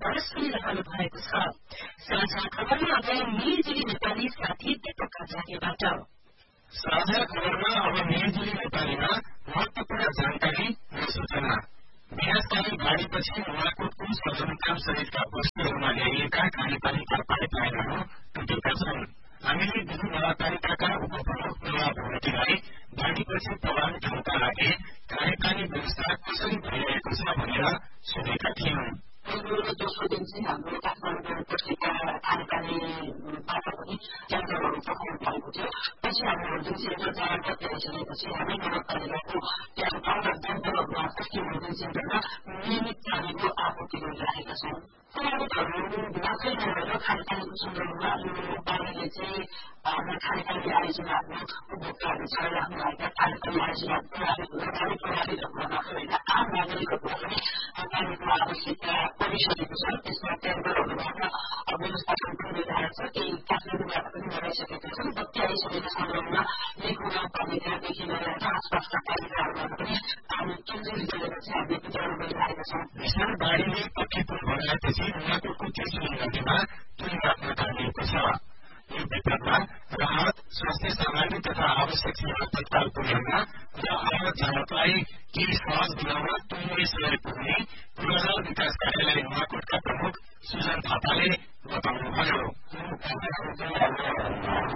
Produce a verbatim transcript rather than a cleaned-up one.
खबर सुनिरहनु भएको छ। साझा खबरमा अब मिरजुली नेपाली साथी दीपक आचार्यबाट। साझा खबरमा अब मिरजुली नेपालीमा महत्वपूर्ण जानकारी र सूचना। विनाशकारी बाढ़ीपछि नुवाकोटको सदरमुकाम सहितका बस्तीहरूमा ल्याइएका कार्यपालिका पाइपलाइनहरू टुटेका छन्। हामीले विधि नगरपालिकाका उपप्रमुख नवा भगवतीलाई बाढ़ीपछि प्रभावित हुनका लागि कार्यकारी व्यवस्था कसरी भइरहेको छ भनेर सोधेका थियौं। पहिलो दोस्रो दिन चाहिँ हाम्रो काठमाडौँ पत्रिका खानेपानीबाट पनि टेन्डरहरू पठाउनु भएको थियो। पछि हाम्रो जुन चाहिँ एउटा जनापत्र आइसकेपछि हामी नगरपालिकाको त्यहाँ पन्ध्र टेन्डरहरूमा पश्चिम जुन सेन्टरमा नियमित पानीको आपूर्ति गरिरहेका छौँ। प्रभावितहरू मात्रै नभएर खानेपानीको सन्दर्भमा यो पानीले चाहिँ हाम्रो खानेपानी आयोजनाहरू उपभोक्ताहरू चलाइराख्नुभएका खानेपानी आयोजना प्रभावित हुँदाखेरि प्रभावितहरूमा मात्र होइन आम नागरिकहरूलाई पनि पानीको आवश्यकता परिसकेको छ। त्यसमा टेन्डरहरूबाट व्यवस्थापन पनि भइरहेको छ। केही काठमाडौँबाट पनि लगाइसकेका छन्। बत्ती आइसकेको सन्दर्भमा लेखु गाउँपालिकादेखि लिएर आसपासका पालिकाहरूबाट पनि पानी केन्द्रित गरेर चाहिँ हामीले वितरण गरिरहेका छौँ। भीषण बाढ़ीले पक्की पुल बनाएपछि नुवाकोटको त्रिशुली नदीमा पुल राख्न थालिएको छ। यो विपदमा राहत, स्वास्थ्य सामग्री तथा आवश्यक सेवा तत्काल पुर्याउन र आवत जावतलाई केही सहज बनाउन तुलले सहयोग पुग्ने पूर्वाधार विकास कार्यालय नुवाकोटका प्रमुख सुजन थापाले बताउनुभयो।